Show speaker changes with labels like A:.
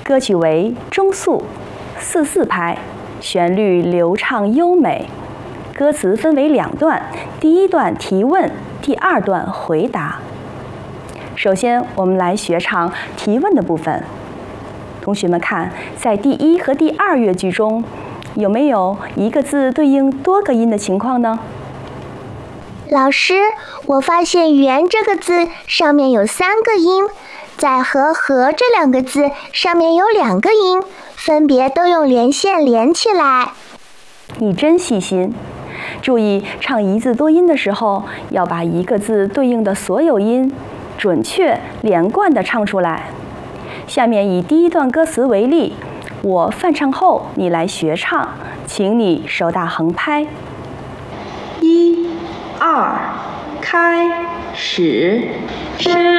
A: 歌曲为中速4/4拍，旋律流畅优美。歌词分为2段，第一段提问，第2段回答。首先，我们来学唱提问的部分。同学们看，在第1和第2乐句中，有没有一个字对应多个音的情况呢？
B: 老师，我发现圆这个字上面有3个音，在和这2个字上面有2个音，分别都用连线连起来。你真细心。注意唱一字多音的时候，要把一个字对应的所有音准确连贯地唱出来。下面以第1段歌词为例，我泛唱后你来学唱，请你手打横拍。
C: 1、2，开始。